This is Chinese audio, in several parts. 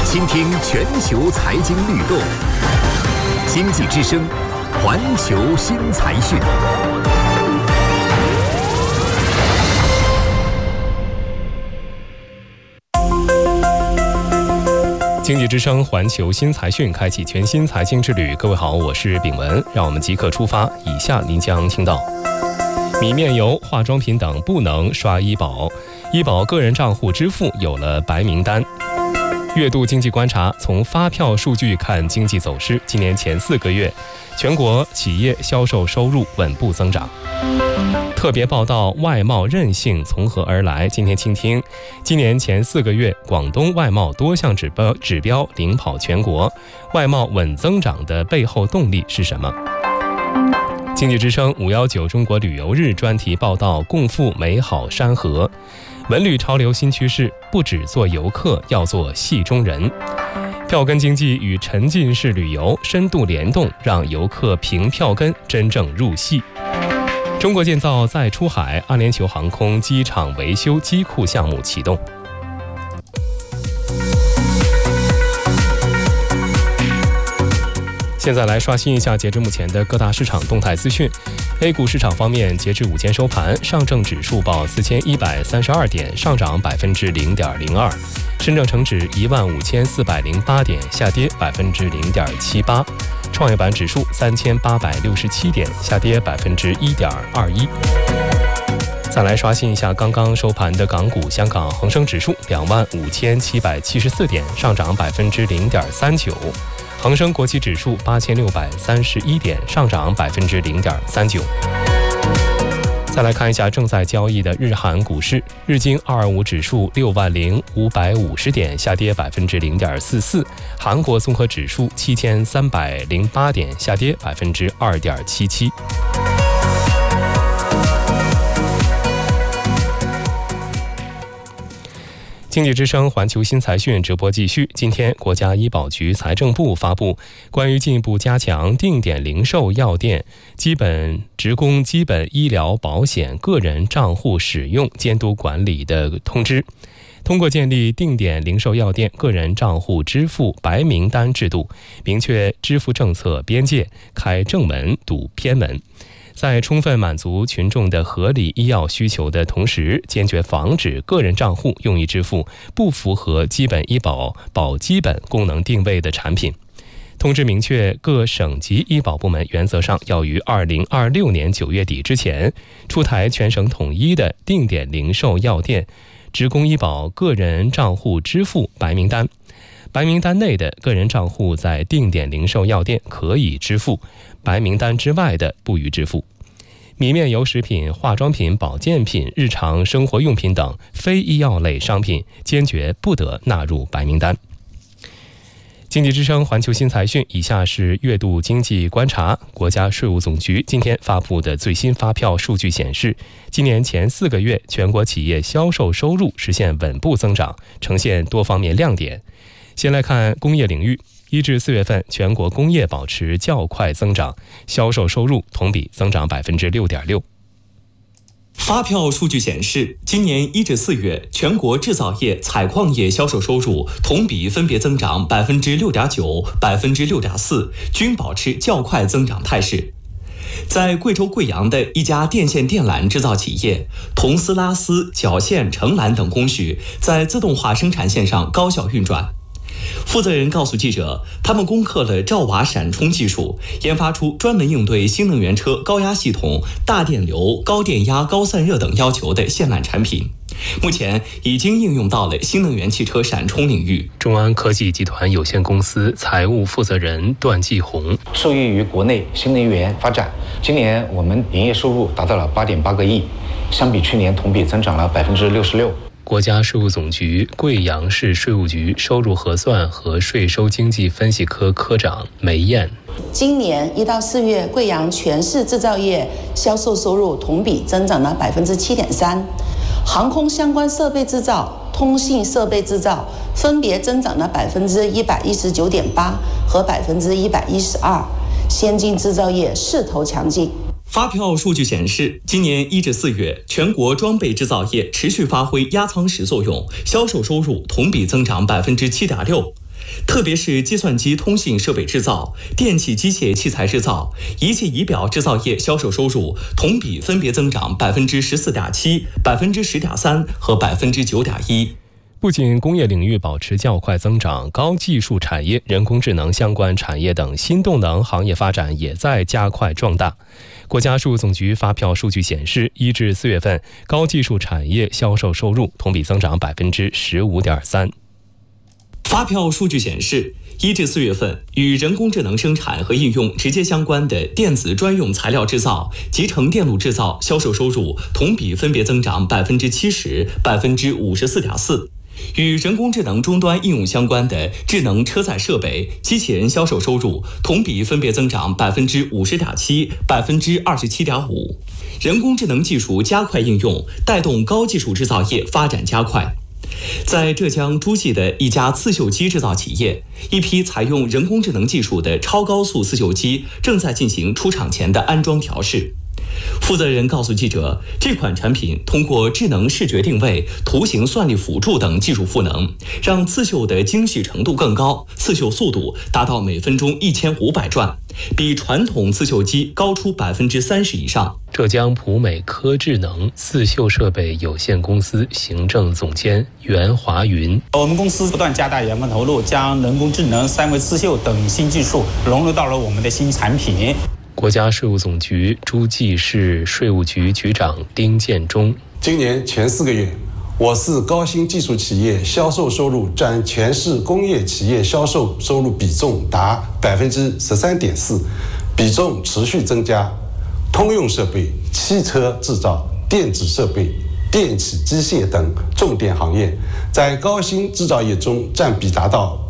倾听全球财经律动，经济之声，环球新财讯。经济之声环球新财讯开启全新财经之旅。各位好，我是炳文，让我们即刻出发。以下您将听到：米面油、化妆品等不能刷医保，医保个人账户支付有了白名单。月度经济观察，从发票数据看经济走势，今年前4个月，全国企业销售收入稳步增长。特别报道：外贸韧性从何而来？今天倾听。今年前4个月，广东外贸多项指标领跑全国，外贸稳增长的背后动力是什么？经济之声519中国旅游日专题报道：共赴美好山河。文旅潮流新趋势，不只做游客，要做戏中人。票根经济与沉浸式旅游深度联动，让游客凭票根真正入戏。中国建造再出海，阿联酋航空机场维修机库项目启动。现在来刷新一下截至目前的各大市场动态资讯。A 股市场方面，截至午间收盘，上证指数报4132点，上涨0.02%；深证成指15408点，下跌0.78%；创业板指数3867点，下跌1.21%。再来刷新一下刚刚收盘的港股，香港恒生指数25774点，上涨0.39%；恒生国际指数8631点，上涨0.39%。再来看一下正在交易的日韩股市，日经225指数60550点，下跌0.44%；韩国综合指数7308点，下跌2.77%。经济之声环球新财讯直播继续。今天，国家医保局、财政部发布关于进一步加强定点零售药店职工基本医疗保险个人账户使用监督管理的通知。通过建立定点零售药店个人账户支付白名单制度，明确支付政策边界，开正门堵偏门。在充分满足群众的合理医药需求的同时，坚决防止个人账户用于支付不符合基本医保保基本功能定位的产品。通知明确，各省级医保部门原则上要于2026年9月底之前出台全省统一的定点零售药店职工医保个人账户支付白名单。白名单内的个人账户在定点零售药店可以支付，白名单之外的不予支付。米面油食品、化妆品、保健品、日常生活用品等非医药类商品坚决不得纳入白名单。经济之声环球新财讯，以下是月度经济观察。国家税务总局今天发布的最新发票数据显示，今年前4个月，全国企业销售收入实现稳步增长，呈现多方面亮点。先来看工业领域，1至4月份，全国工业保持较快增长，销售收入同比增长6.6%。 发票数据显示，今年1至4月，全国制造业、采矿业销售收入同比分别增长6.9%、6.4%，均保持较快增长态势。在贵州贵阳的一家电线电缆制造企业，铜丝、拉丝、绞线、承缆等工序在自动化生产线上高效运转。负责人告诉记者，他们攻克了兆瓦闪充技术，研发出专门应对新能源车高压系统、大电流、高电压、高散热等要求的线缆产品。目前已经应用到了新能源汽车闪充领域。 中安科技集团有限公司财务负责人段继红： 受益于国内新能源发展，今年我们营业收入达到了8.8个亿，相比去年同比增长了66%。 国家税务总局贵阳市税务局收入核算和税收经济分析科科长梅燕： 今年1到4月，贵阳全市制造业销售收入同比增长了7.3%，航空相关设备制造、通信设备制造分别增长了119.8%和112%，先进制造业势头强劲。 发票数据显示，今年1至4月，全国装备制造业持续发挥压舱石作用，销售收入同比增长7.6%。 特别是计算机通信设备制造、电气机械器材制造、仪器仪表制造业销售收入同比分别增长14.7%、10.3%和9.1%。 不仅工业领域保持较快增长，高技术产业、人工智能相关产业等新动能行业发展也在加快壮大。国家税务总局发票数据显示，1至4月份高技术产业销售收入同比增长15.3%。 发票数据显示，1至4月份与人工智能生产和应用直接相关的电子专用材料制造、集成电路制造销售收入同比分别增长70%、54.4%。与人工智能终端应用相关的智能车载设备、机器人销售收入同比分别增长50.7%、27.5%。人工智能技术加快应用，带动高技术制造业发展加快。在浙江诸暨的一家刺绣机制造企业，一批采用人工智能技术的超高速刺绣机正在进行出厂前的安装调试。负责人告诉记者，这款产品通过智能视觉定位、图形算力辅助等技术赋能，让刺绣的精细程度更高，刺绣速度达到每分钟1500转，比传统刺绣机高出30%以上。 浙江普美科智能刺绣设备有限公司行政总监袁华云： 我们公司不断加大研发投入，将人工智能、三维刺绣等新技术融入到了我们的新产品。 国家税务总局诸暨市税务局局长丁建忠： 今年前4个月，我市高新技术企业销售收入占全市工业企业销售收入比重达13.4%，比重持续增加。通用设备、汽车制造、电子设备、电气机械等重点行业，在高新制造业中占比达到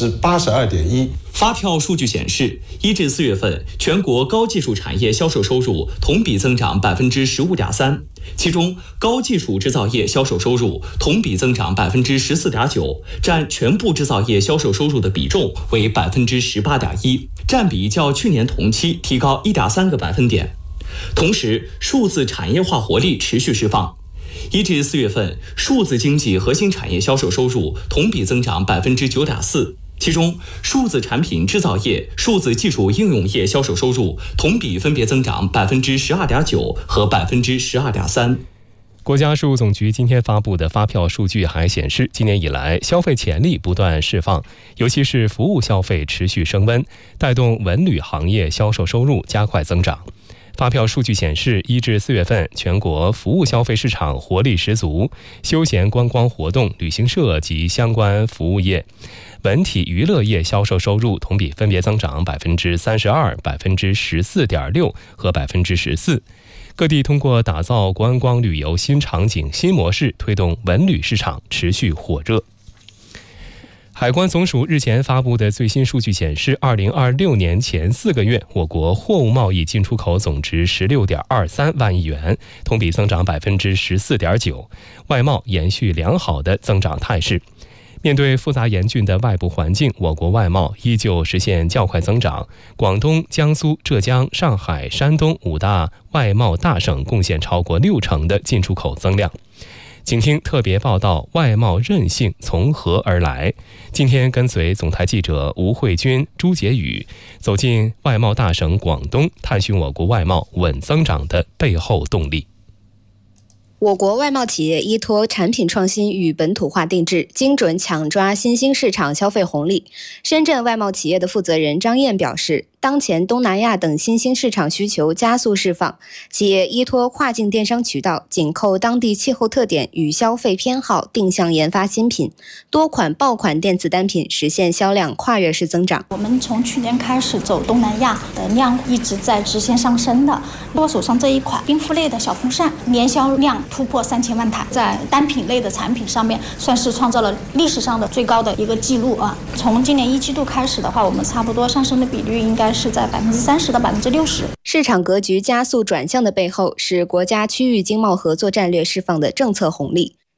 82.1%。 发票数据显示，1至4月份全国高技术产业销售收入同比增长15.3%，其中高技术制造业销售收入同比增长14.9%，占全部制造业销售收入的比重为18.1%，占比较去年同期提高1.3个百分点。同时，数字产业化活力持续释放。1至4月份，数字经济核心产业销售收入同比增长9.4%，其中数字产品制造业、数字技术应用业销售收入同比分别增长12.9%和12.3%。 国家税务总局今天发布的发票数据还显示，今年以来消费潜力不断释放，尤其是服务消费持续升温，带动文旅行业销售收入加快增长。发票数据显示，1至4月份全国服务消费市场活力十足，休闲观光活动、旅行社及相关服务业、文体娱乐业销售收入同比分别增长32%、14.6%和14%。各地通过打造观光旅游新场景、新模式，推动文旅市场持续火热。海关总署日前发布的最新数据显示，2026年前4个月，我国货物贸易进出口总值16.23万亿元，同比增长14.9%，外贸延续良好的增长态势。面对复杂严峻的外部环境，我国外贸依旧实现较快增长。广东、江苏、浙江、上海、山东5大外贸大省贡献超过60%的进出口增量。请听特别报道：外贸韧性从何而来？今天跟随总台记者吴慧君、朱杰宇走进外贸大省广东，探寻我国外贸稳增长的背后动力。 我国外贸企业依托产品创新与本土化定制，精准抢抓新兴市场消费红利。深圳外贸企业的负责人张燕表示，当前东南亚等新兴市场需求加速释放，企业依托跨境电商渠道，紧扣当地气候特点与消费偏好，定向研发新品，多款爆款电子单品实现销量跨越式增长。 我们从去年开始走东南亚的量一直在直线上升的。我手上这一款冰敷类的小风扇，年销量突破3000万台，在单品类的产品上面算是创造了历史上的最高的一个记录啊！从今年1季度开始的话，我们差不多上升的比率应该是在30%到60%。 市场格局加速转向的背后，是国家区域经贸合作战略释放的政策红利。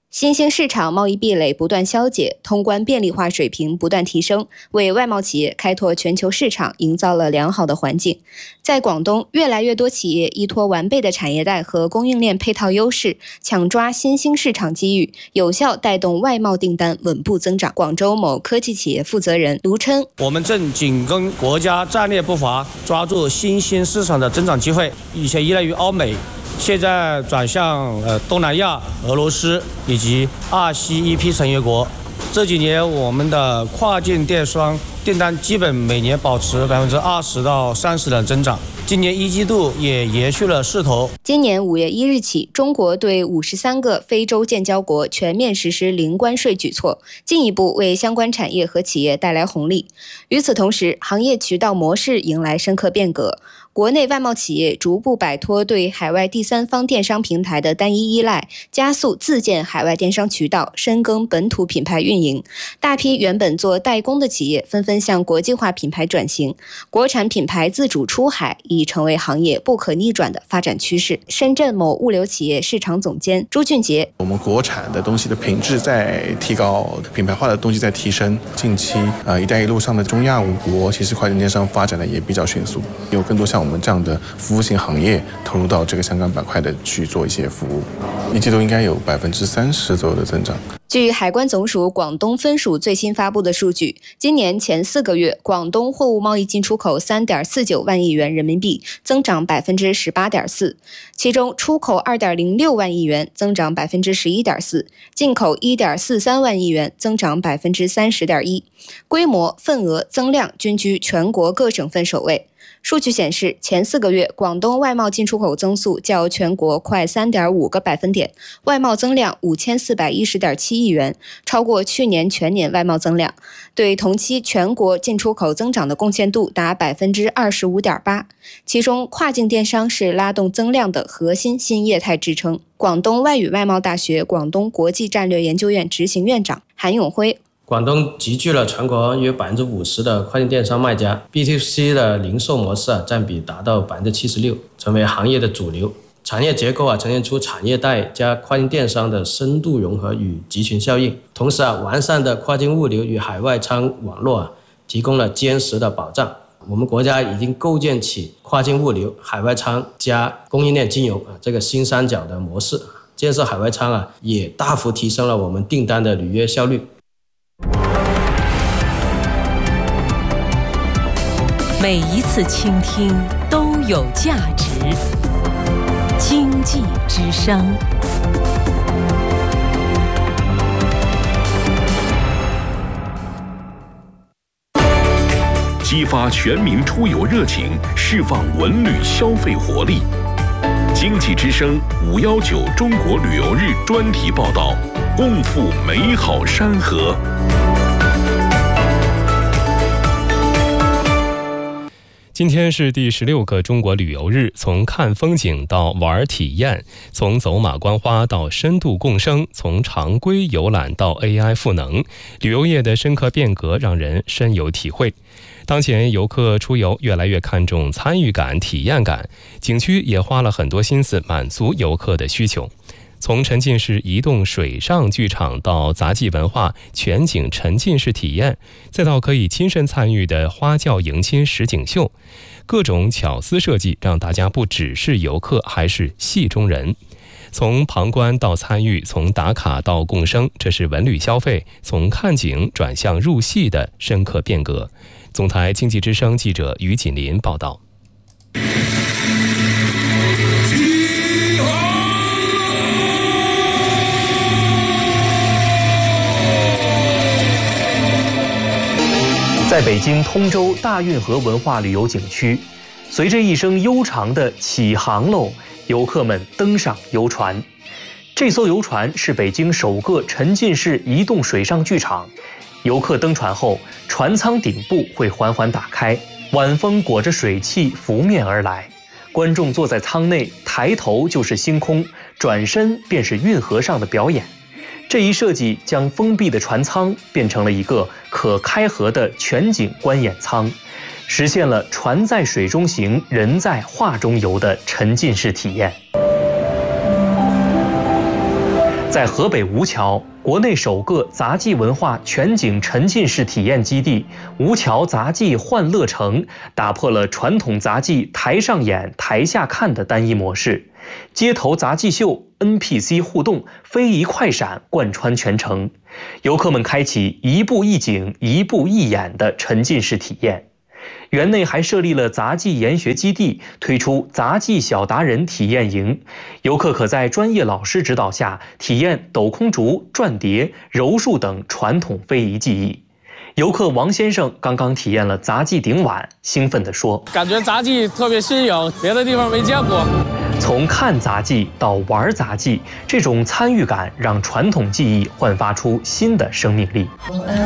新兴市场贸易壁垒不断消解，通关便利化水平不断提升，为外贸企业开拓全球市场营造了良好的环境。在广东，越来越多企业依托完备的产业带和供应链配套优势，抢抓新兴市场机遇，有效带动外贸订单稳步增长。广州某科技企业负责人卢琛： 我们正紧跟国家战略步伐，抓住新兴市场的增长机会。以前依赖于欧美，现在转向东南亚、俄罗斯以及RCEP 成员国。这几年我们的跨境电商订单基本每年保持20%到30%的增长，今年一季度也延续了势头。 今年5月1日起，中国对53个非洲建交国全面实施零关税举措，进一步为相关产业和企业带来红利。与此同时，行业渠道模式迎来深刻变革。国内外贸企业逐步摆脱对海外第三方电商平台的单一依赖，加速自建海外电商渠道，深耕本土品牌运营。大批原本做代工的企业纷纷向国际化品牌转型，国产品牌自主出海已成为行业不可逆转的发展趋势。深圳某物流企业市场总监朱俊杰： 我们国产的东西的品质在提高，品牌化的东西在提升。近期一带一路上的中亚5国，其实跨境电商发展的也比较迅速，有更多像我们这样的服务型行业投入到这个相关板块的去做一些服务，一季度应该有30%左右的增长。 据海关总署广东分署最新发布的数据，今年前4个月，广东货物贸易进出口3.49万亿元人民币，增长18.4%，其中出口2.06万亿元，增长11.4%，进口1.43万亿元，增长30.1%，规模、份额、增量均居全国各省份首位。数据显示，前4个月广东外贸进出口增速较全国快3.5个百分点，外贸增量5410.7亿元，超过去年全年外贸增量，对同期全国进出口增长的贡献度达25.8%。其中，跨境电商是拉动增量的核心新业态支撑。广东外语外贸大学广东国际战略研究院执行院长韩永辉： 广东集聚了全国约50%的跨境电商卖家 ，B2C 的零售模式占比达到76%，成为行业的主流。产业结构呈现出产业带加跨境电商的深度融合与集群效应。同时完善的跨境物流与海外仓网络提供了坚实的保障。我们国家已经构建起跨境物流、海外仓加供应链金融这个新三角的模式。建设海外仓也大幅提升了我们订单的履约效率。 每一次倾听都有价值。经济之声。 激发全民出游热情，释放文旅消费活力。经济之声519中国旅游日专题报道，共赴美好山河。 今天是第16个中国旅游日，从看风景到玩体验，从走马观花到深度共生，从常规游览到 AI 赋能，旅游业的深刻变革让人深有体会。当前游客出游越来越看重参与感、体验感，景区也花了很多心思满足游客的需求。从沉浸式移动水上剧场到杂技文化全景沉浸式体验，再到可以亲身参与的花轿迎亲实景秀，各种巧思设计让大家不只是游客，还是戏中人。从旁观到参与，从打卡到共生，这是文旅消费从看景转向入戏的深刻变革。总台经济之声记者于锦林报道。 在北京通州大运河文化旅游景区，随着一声悠长的起航喽，游客们登上游船。这艘游船是北京首个沉浸式移动水上剧场。游客登船后，船舱顶部会缓缓打开，晚风裹着水汽拂面而来。观众坐在舱内，抬头就是星空，转身便是运河上的表演。这一设计将封闭的船舱变成了一个可开合的全景观演舱，实现了船在水中行，人在画中游的沉浸式体验。 在河北吴桥，国内首个杂技文化全景沉浸式体验基地——吴桥杂技欢乐城，打破了传统杂技台上演、台下看的单一模式，街头杂技秀、NPC 互动、非遗快闪贯穿全程，游客们开启一步一景、一步一演的沉浸式体验。园内还设立了杂技研学基地，推出杂技小达人体验营，游客可在专业老师指导下体验抖空竹、转碟、柔术等传统非遗技艺。游客王先生刚刚体验了杂技顶碗，兴奋地说：“ 感觉杂技特别新颖，别的地方没见过。” 从看杂技到玩杂技，这种参与感让传统技艺焕发出新的生命力。